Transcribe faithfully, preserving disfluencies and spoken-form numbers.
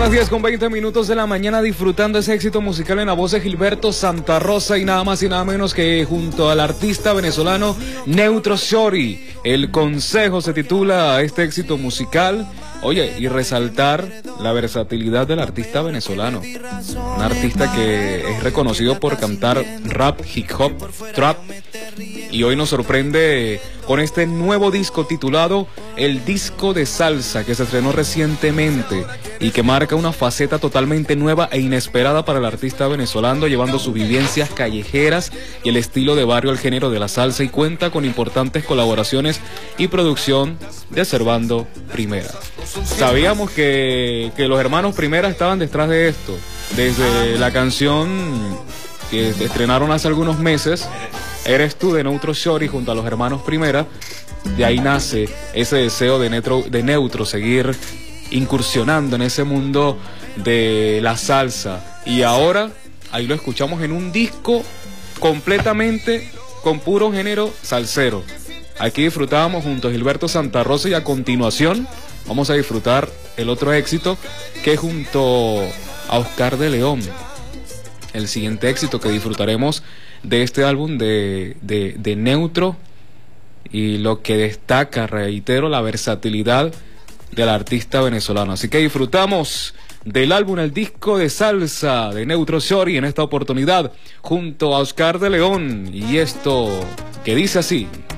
las diez con veinte minutos de la mañana, disfrutando ese éxito musical en la voz de Gilberto Santa Rosa y nada más y nada menos que junto al artista venezolano Neutro Shorty. El consejo se titula a este éxito musical. Oye, y resaltar la versatilidad del artista venezolano. Un artista que es reconocido por cantar rap, hip hop, trap. Y hoy nos sorprende con este nuevo disco titulado El Disco de Salsa, que se estrenó recientemente y que marca una faceta totalmente nueva e inesperada para el artista venezolano, llevando sus vivencias callejeras y el estilo de barrio al género de la salsa, y cuenta con importantes colaboraciones y producción de Servando Primera. Sabíamos que, que los hermanos Primera estaban detrás de esto, desde la canción que estrenaron hace algunos meses, Eres Tú, de Neutro Shorty junto a los hermanos Primera. De ahí nace ese deseo de Neutro, de Neutro seguir incursionando en ese mundo de la salsa, y ahora ahí lo escuchamos en un disco completamente con puro género salsero. Aquí disfrutábamos junto a Gilberto Santa Rosa y a continuación vamos a disfrutar el otro éxito, que es junto a Oscar de León, el siguiente éxito que disfrutaremos de este álbum de, de, de Neutro, y lo que destaca, reitero, la versatilidad del artista venezolano. Así que disfrutamos del álbum El Disco de Salsa de Neutro Shorty en esta oportunidad junto a Oscar de León, y esto que dice así.